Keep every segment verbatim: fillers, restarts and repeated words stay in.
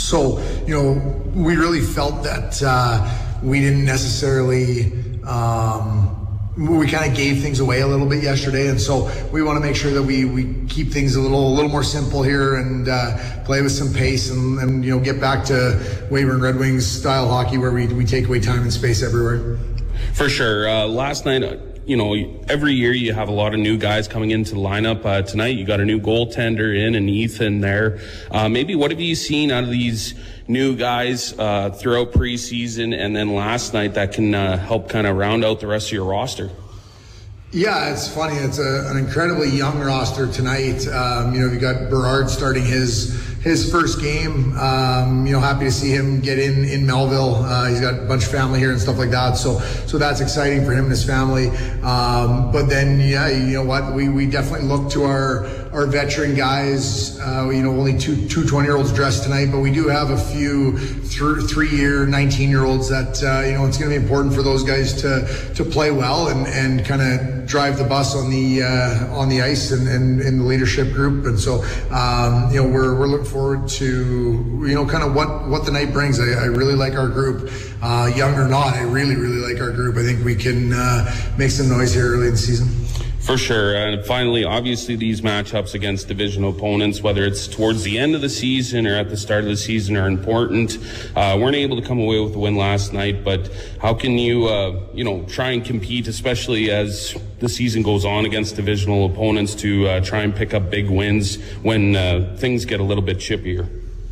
So, you know, we really felt that uh, we didn't necessarily, um, we kind of gave things away a little bit yesterday. And so we want to make sure that we, we keep things a little a little more simple here and uh, play with some pace and, and, you know, get back to Weyburn Red Wings style hockey where we, we take away time and space everywhere. For sure. Uh, last night, you know, every year you have a lot of new guys coming into the lineup. Uh, tonight you got a new goaltender in and Ethan there. Uh, maybe what have you seen out of these new guys uh, throughout preseason and then last night that can uh, help kind of round out the rest of your roster? Yeah, it's funny. It's a, an incredibly young roster tonight. Um, you know, you got Berard starting his his first game. Um, you know, happy to see him get in in Melville. Uh, he's got a bunch of family here and stuff like that. So, so that's exciting for him and his family. Um, but then, yeah, you know what? We we definitely look to our our veteran guys. Uh, you know, only two two twenty-year-olds dressed tonight, but we do have a few th- three-year, nineteen-year-olds that uh, you know it's going to be important for those guys to to play well and and kind of drive the bus on the uh, on the ice and, and in the leadership group. And so, um, you know, we're we're looking forward to, you know, kind of what, what the night brings. I, I really like our group, uh, young or not. I really, really like our group. I think we can uh, make some noise here early in the season. For sure. And finally, obviously these matchups against divisional opponents, whether it's towards the end of the season or at the start of the season, are important. Uh, weren't able to come away with the win last night, but how can you, uh, you know, try and compete, especially as the season goes on against divisional opponents, to uh, try and pick up big wins when uh, things get a little bit chippier?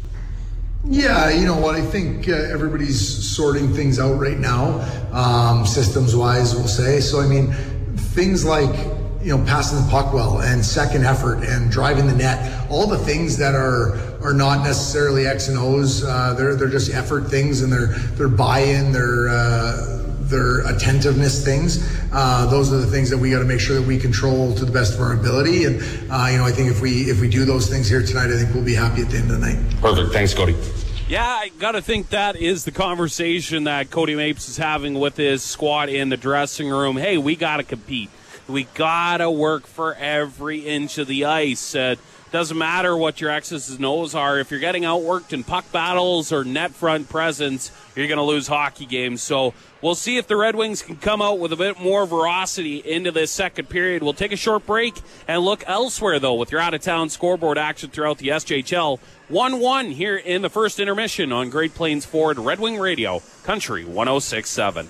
Yeah, you know what, I think uh, everybody's sorting things out right now, um, systems-wise, we'll say. So, I mean, things like, you know, passing the puck well and second effort and driving the net, all the things that are are not necessarily X and O's, uh, they're they're just effort things, and they're they're buy-in, they're uh, their attentiveness things. Uh, those are the things that we got to make sure that we control to the best of our ability. And uh, you know, I think if we if we do those things here tonight, I think we'll be happy at the end of the night. Perfect. Thanks, Cody. Yeah, I got to think that is the conversation that Cody Mapes is having with his squad in the dressing room. Hey, we got to compete. We got to work for every inch of the ice. Uh, doesn't matter what your X's and O's are. If you're getting outworked in puck battles or net front presence, you're going to lose hockey games. So we'll see if the Red Wings can come out with a bit more veracity into this second period. We'll take a short break and look elsewhere, though, with your out-of-town scoreboard action throughout the S J H L. one one here in the first intermission on Great Plains Ford Red Wing Radio, Country one oh six point seven.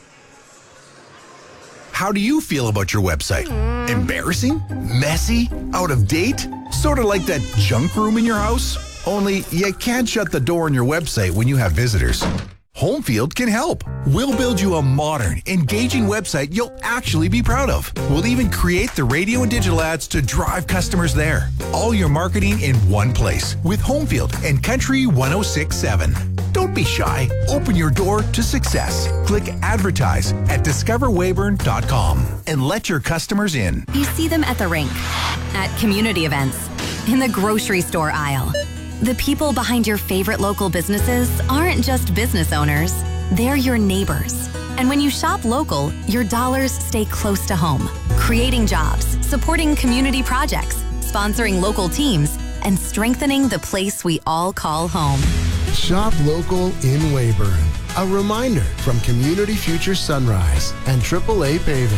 How do you feel about your website? Embarrassing? Messy? Out of date? Sort of like that junk room in your house? Only you can't shut the door on your website when you have visitors. Homefield can help. We'll build you a modern, engaging website you'll actually be proud of. We'll even create the radio and digital ads to drive customers there. All your marketing in one place with Homefield and Country one oh six point seven. Don't be shy. Open your door to success. Click advertise at discover weyburn dot com and let your customers in. You see them at the rink, at community events, in the grocery store aisle. The people behind your favorite local businesses aren't just business owners, they're your neighbors. And when you shop local, your dollars stay close to home, creating jobs, supporting community projects, sponsoring local teams, and strengthening the place we all call home. Shop local in Weyburn. A reminder from Community Future Sunrise and triple A Paving.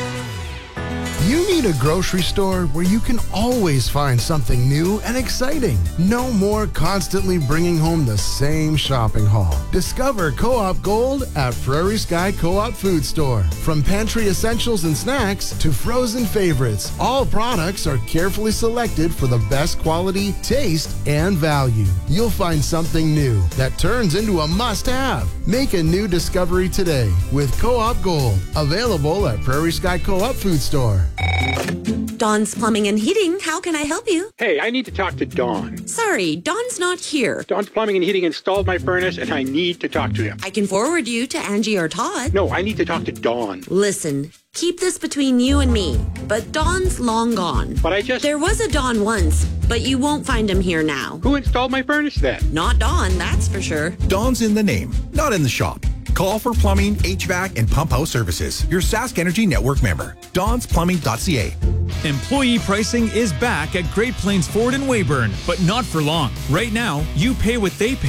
You need a grocery store where you can always find something new and exciting. No more constantly bringing home the same shopping haul. Discover Co-op Gold at Prairie Sky Co-op Food Store. From pantry essentials and snacks to frozen favorites, all products are carefully selected for the best quality, taste, and value. You'll find something new that turns into a must-have. Make a new discovery today with Co-op Gold. Available at Prairie Sky Co-op Food Store. Dawn's Plumbing and Heating, how can I help you? Hey, I need to talk to Dawn. Sorry, Dawn's not here. Dawn's Plumbing and Heating installed my furnace, and I need to talk to him. I can forward you to Angie or Todd. No, I need to talk to Dawn. Listen, keep this between you and me, but Dawn's long gone. But I just... There was a Dawn once, but you won't find him here now. Who installed my furnace then? Not Dawn, that's for sure. Dawn's in the name, not in the shop. Call for plumbing, H V A C, and pump house services. Your Sask Energy Network member. Dawns Plumbing dot C A. Employee pricing is back at Great Plains Ford in Weyburn, but not for long. Right now, you pay what they pay.